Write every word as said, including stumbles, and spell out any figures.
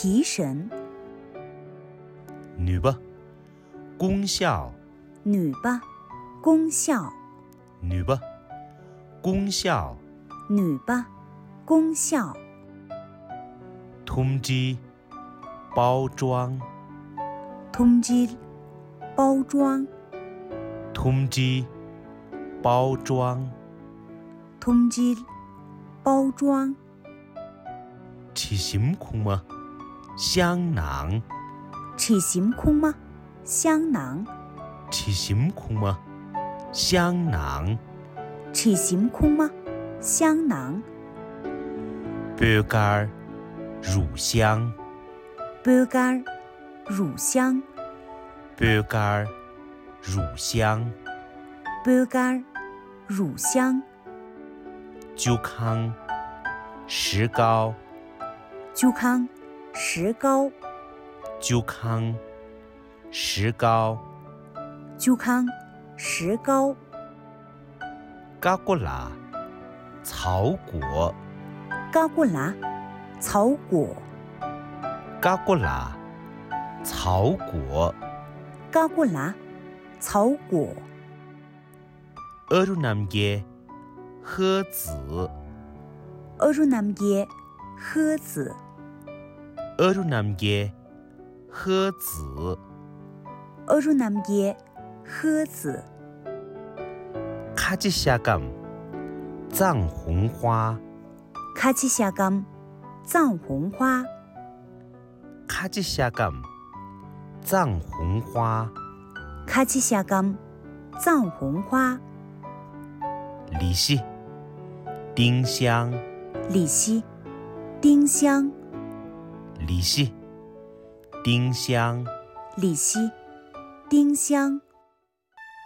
提神。 女吧，功效。 女吧，功效。 女吧，功效。 女吧，功效。 通知，包装。 通知，包装。 通知，包装。 通知，包装。 吃心空吗？香囊。 吃心空吗？香囊。 吃心空吗？香囊。 吃心空吗？香囊。 白干乳香。 白干乳香。 白干乳香。 白干乳香。 酒糠，石膏。 酒糠，石膏。 酒糠，石膏。 酒糠，石膏。 嘎古拉，草果。 嘎古拉，草果。 嘎古拉，草果。 嘎古拉，草果。 俄鲁南耶，诃子。 俄鲁南耶，诃子。 俄鲁南耶，诃子。 俄鲁南耶，诃子。 卡吉夏甘，藏红花。 卡吉夏甘，藏红花。 卡吉夏甘，藏红花。 卡吉夏甘，藏红花。 利息，丁香。 利息，丁香。 利息，丁香。 利息，丁香。